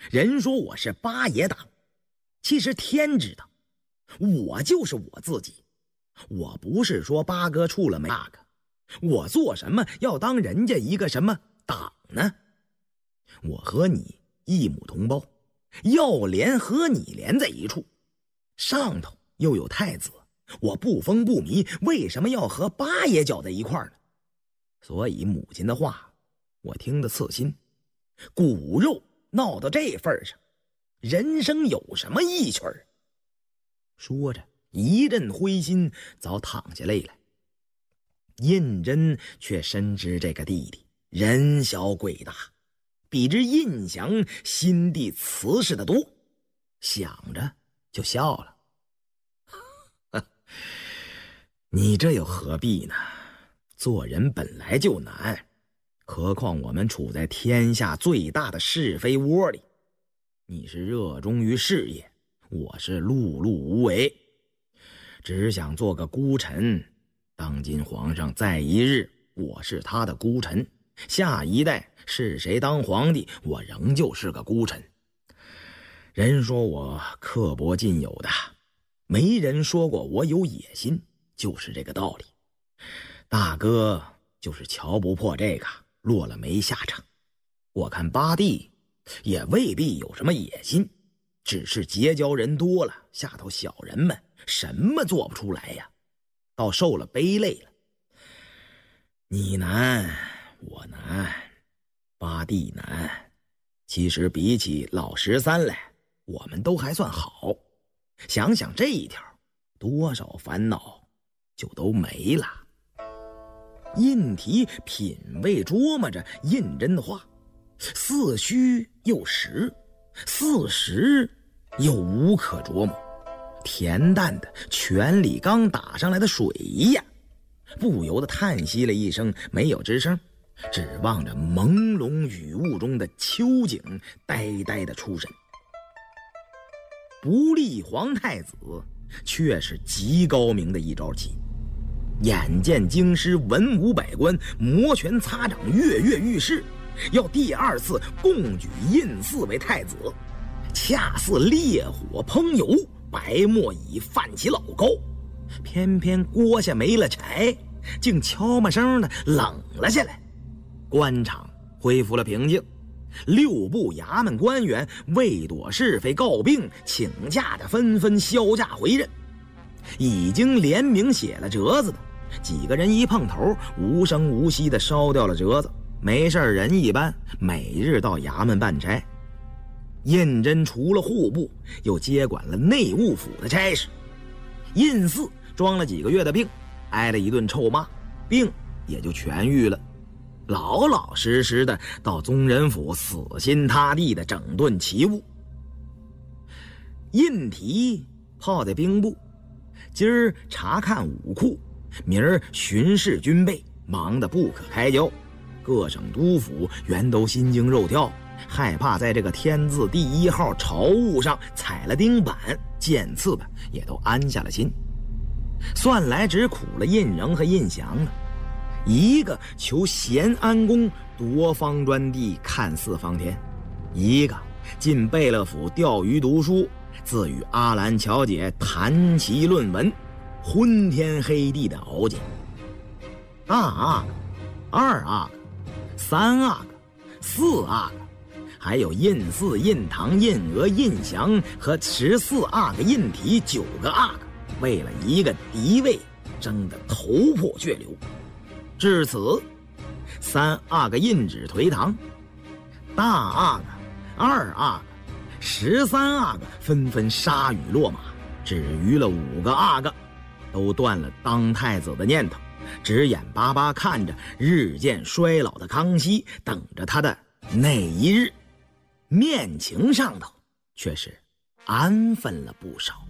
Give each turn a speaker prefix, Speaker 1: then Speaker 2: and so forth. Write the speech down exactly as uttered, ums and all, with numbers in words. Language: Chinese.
Speaker 1: 人说我是八爷党，其实天知道，我就是我自己。我不是说八哥处了没那个，我做什么要当人家一个什么党呢？我和你一母同胞，要连和你连在一处，上头又有太子，我不疯不迷，为什么要和八爷搅在一块呢？所以母亲的话我听得刺心，骨肉闹到这份上，人生有什么意趣儿？说着一阵灰心，早淌下泪来。胤禛却深知这个弟弟人小鬼大，比之胤祥心地慈实的多，想着就笑了。你这又何必呢？做人本来就难，何况我们处在天下最大的是非窝里。你是热衷于事业，我是碌碌无为，只想做个孤臣。当今皇上在一日，我是他的孤臣，下一代是谁当皇帝，我仍旧是个孤臣。人说我刻薄尽有的，没人说过我有野心，就是这个道理。大哥就是瞧不破这个，落了没下场。我看八弟也未必有什么野心，只是结交人多了，下头小人们什么做不出来呀，倒受了背累了。你难我难，八弟难，其实比起老十三来，我们都还算好。想想这一条，多少烦恼就都没了。胤禔品味琢磨着胤禛的话，似虚又实，似实又无可琢磨，恬淡的泉里刚打上来的水一样，不由得叹息了一声，没有吱声，只望着朦胧雨雾中的秋景，呆呆的出神。不立皇太子却是极高明的一招棋，眼见京师文武百官摩拳擦掌，跃跃欲试，要第二次共举胤祀为太子，恰似烈火烹油，白沫已泛起老高。偏偏锅下没了柴，竟悄没声的冷了下来。官场恢复了平静，六部衙门官员为躲是非告病请假的纷纷销假回任，已经联名写了折子的几个人一碰头，无声无息地烧掉了折子，没事人一般，每日到衙门办差。胤禛除了户部，又接管了内务府的差事。胤祀装了几个月的病，挨了一顿臭骂，病也就痊愈了，老老实实的到宗人府死心塌地的整顿旗务。胤禔泡在兵部，今儿查看武库，明儿巡视军备，忙得不可开交。各省督府原都心惊肉跳，害怕在这个天字第一号朝务上踩了钉板，渐次的也都安下了心。算来只苦了胤禛和胤祥了，一个求咸安宫夺方专地看四方天，一个进贝勒府钓鱼读书，自与阿兰乔姐谈棋论文，昏天黑地的熬煎。大阿哥、二阿哥、三阿哥、四阿哥，还有胤祀、胤堂、胤娥、胤祥和十四阿哥胤禔九个阿哥，为了一个嫡位争得头破血流。至此，三阿哥胤祉颓唐，大阿哥、二阿哥、十三阿哥纷纷杀羽落马，只余了五个阿哥，都断了当太子的念头，只眼巴巴看着日渐衰老的康熙，等着他的那一日。面情上头却是安分了不少。